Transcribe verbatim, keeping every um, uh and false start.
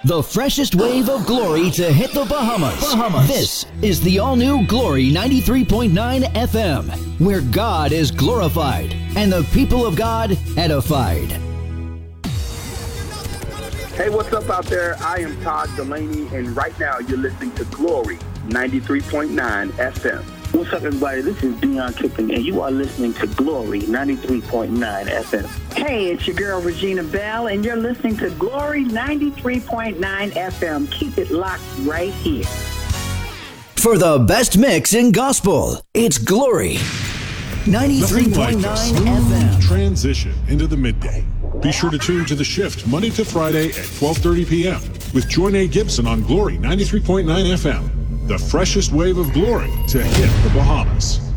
The freshest wave of glory to hit the Bahamas. Bahamas. This is the all-new Glory ninety-three point nine F M, where God is glorified and the people of God edified. Hey, what's up out there? I am Todd Delaney, and right now you're listening to Glory ninety-three point nine F M. What's up, everybody? This is Dion Kippen, and you are listening to Glory ninety-three point nine F M. Hey, it's your girl, Regina Bell, and you're listening to Glory ninety-three point nine F M. Keep it locked right here. For the best mix in gospel, it's Glory ninety-three point nine F M. Transition into the midday. Be sure to tune to The Shift Monday to Friday at twelve thirty p.m. with Joy Nay Gibson on Glory ninety-three point nine F M. The freshest wave of glory to hit the Bahamas.